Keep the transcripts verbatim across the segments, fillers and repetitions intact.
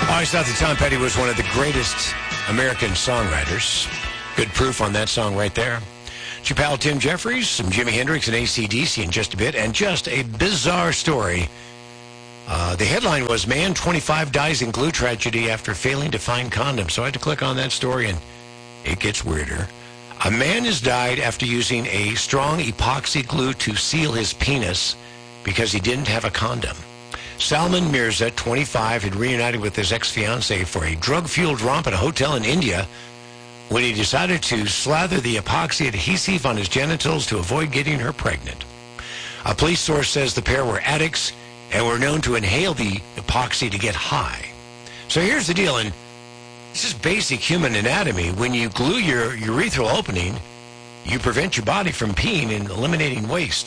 I always thought that Tom Petty was one of the greatest American songwriters. Good proof on that song right there. It's your pal Tim Jeffries, some Jimi Hendrix and A C D C in just a bit, and just a bizarre story. Uh, the headline was, Man twenty-five dies in glue tragedy after failing to find condoms. So I had to click on that story, and it gets weirder. A man has died after using a strong epoxy glue to seal his penis because he didn't have a condom. Salman Mirza, twenty-five, had reunited with his ex-fiancée for a drug-fueled romp at a hotel in India when he decided to slather the epoxy adhesive on his genitals to avoid getting her pregnant. A police source says the pair were addicts and were known to inhale the epoxy to get high. So here's the deal, and this is basic human anatomy. When you glue your urethral opening, you prevent your body from peeing and eliminating waste.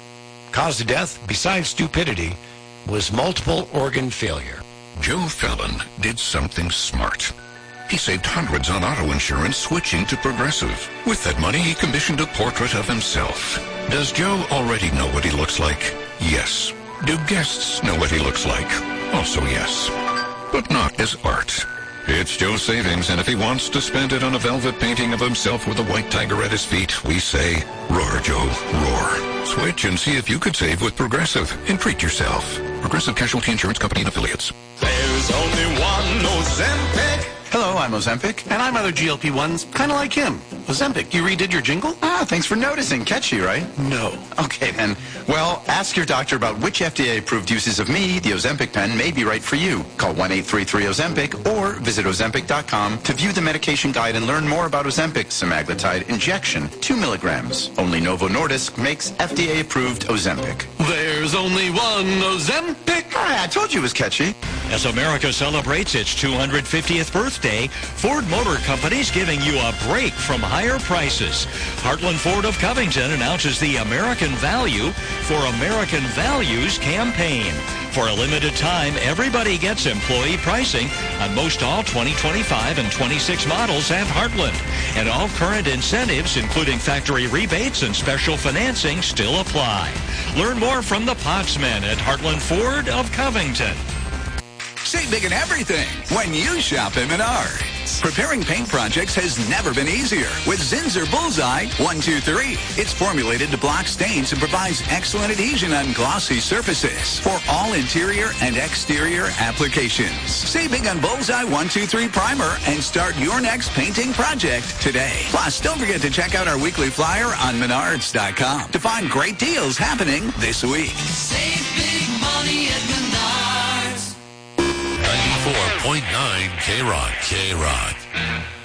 Cause of death, besides stupidity, was multiple organ failure. Joe Fallon did something smart. He saved hundreds on auto insurance switching to Progressive. With that money, he commissioned a portrait of himself. Does Joe already know what he looks like? Yes. Do guests know what he looks like? Also yes. But not as art. It's Joe's savings, and if he wants to spend it on a velvet painting of himself with a white tiger at his feet, we say, roar, Joe, roar. Switch and see if you could save with Progressive and treat yourself. Progressive Casualty Insurance Company and Affiliates. There's only one Ozempic. Hello, I'm Ozempic, and I'm other G L P ones, kind of like him. Ozempic, you redid your jingle? Ah, thanks for noticing. Catchy, right? No. Okay, then. Well, ask your doctor about which F D A-approved uses of me, the Ozempic pen, may be right for you. Call one eight three three Ozempic or visit Ozempic dot com to view the medication guide and learn more about Ozempic semaglutide injection, two milligrams. Only Novo Nordisk makes F D A-approved Ozempic. There's only one Ozempic. Ah, I told you it was catchy. As America celebrates its two hundred fiftieth birthday, Ford Motor Company's giving you a break from higher prices. Heartland Ford of Covington announces the American Value for American Values campaign. For a limited time, everybody gets employee pricing on most all twenty twenty-five and twenty-six models at Heartland. And all current incentives, including factory rebates and special financing, still apply. Learn more from the Potsmen at Heartland Ford of Covington. Save big in everything when you shop at Menards. Preparing paint projects has never been easier with Zinsser Bullseye one two three. It's formulated to block stains and provides excellent adhesion on glossy surfaces for all interior and exterior applications. Save big on Bullseye one two three Primer and start your next painting project today. Plus, don't forget to check out our weekly flyer on Menards dot com to find great deals happening this week. Save big money at Menards. ninety-four point nine K-Rock. K-Rock.